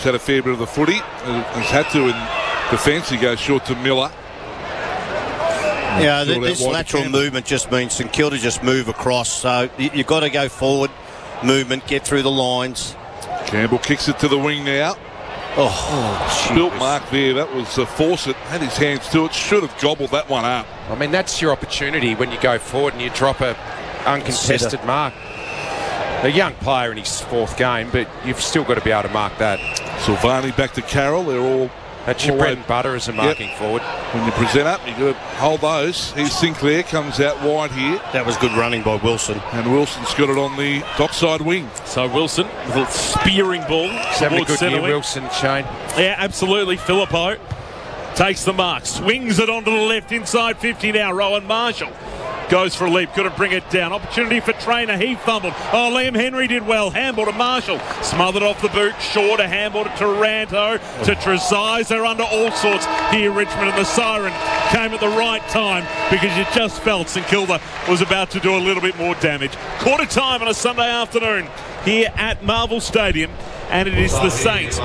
had a fair bit of the footy. He's had to in defence. He goes short to Miller. Yeah, this lateral movement just means St Kilda just move across. So you've got to go forward, movement, get through the lines. Campbell kicks it to the wing now. Built mark there. That was Fawcett. Had his hands to it. Should have gobbled that one up. I mean, that's your opportunity when you go forward and you drop a uncontested mark. A young player in his fourth game, but you've still got to be able to mark that. Silvani back to Carroll. They're all... That's your bread and butter as a marking forward. When you present up, you've got to hold those. Here's Sinclair, comes out wide here. That was good running by Wilson. And Wilson's got it on the dockside wing. So Wilson, with a spearing ball. He's having a good year, Wilson, Shane. Yeah, absolutely. Filippo takes the mark, swings it onto the left, inside 50 now. Rowan Marshall goes for a leap, couldn't bring it down. Opportunity for Trainer, he fumbled. Liam Henry did well. Handball to Marshall, smothered off the boot. Shaw to handball to Taranto, to Trezise. They're under all sorts here, Richmond, and the siren came at the right time because you just felt St Kilda was about to do a little bit more damage. Quarter time on a Sunday afternoon here at Marvel Stadium, and it is the Saints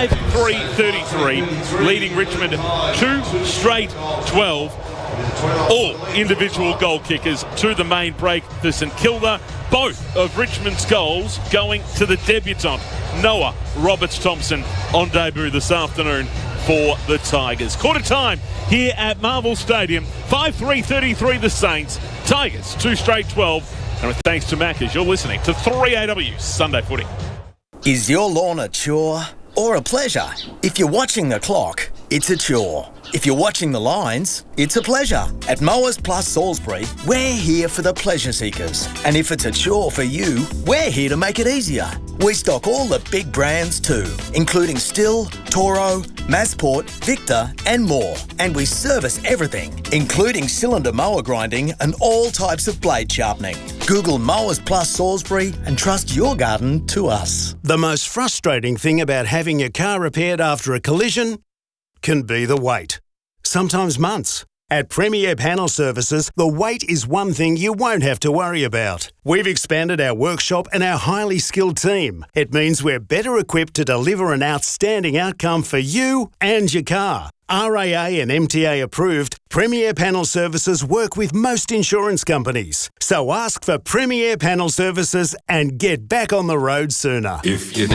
5-3-33 leading Richmond 2 straight 12. All individual goal kickers to the main break for St Kilda. Both of Richmond's goals going to the debutant Noah Roberts-Thompson on debut this afternoon for the Tigers. Quarter time here at Marvel Stadium. 5-3-33 the Saints. Tigers 2 straight 12. And with thanks to Maccas, you're listening to 3AW Sunday Footy. Is your lawn a chore or a pleasure? If you're watching the clock, it's a chore. If you're watching the lines, it's a pleasure. At Mowers Plus Salisbury, we're here for the pleasure seekers. And if it's a chore for you, we're here to make it easier. We stock all the big brands too, including Stihl, Toro, Masport, Victor and more. And we service everything, including cylinder mower grinding and all types of blade sharpening. Google Mowers Plus Salisbury and trust your garden to us. The most frustrating thing about having your car repaired after a collision can be the wait. Sometimes months. At Premier Panel Services, the wait is one thing you won't have to worry about. We've expanded our workshop and our highly skilled team. It means we're better equipped to deliver an outstanding outcome for you and your car. RAA and MTA approved, Premier Panel Services work with most insurance companies. So ask for Premier Panel Services and get back on the road sooner. If you